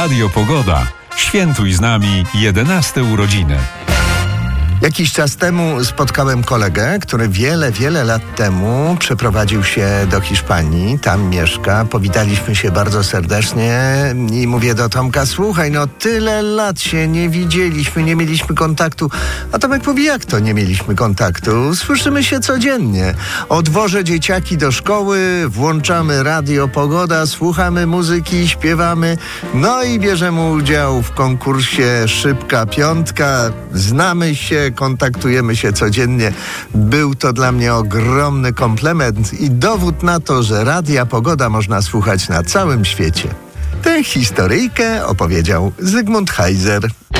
Radio Pogoda. Świętuj z nami 11 urodziny. Jakiś czas temu spotkałem kolegę, który wiele lat temu przeprowadził się do Hiszpanii, tam mieszka. Powitaliśmy się bardzo serdecznie i mówię do Tomka: słuchaj, no tyle lat się nie widzieliśmy, nie mieliśmy kontaktu. A Tomek mówi: jak to nie mieliśmy kontaktu? Słyszymy się codziennie. Odwożę dzieciaki do szkoły, włączamy Radio Pogoda, słuchamy muzyki, śpiewamy, no i bierzemy udział w konkursie Szybka Piątka. Znamy się, kontaktujemy się codziennie. Był to dla mnie ogromny komplement i dowód na to, że Radia Pogoda można słuchać na całym świecie. Tę historyjkę opowiedział Zygmunt Heiser.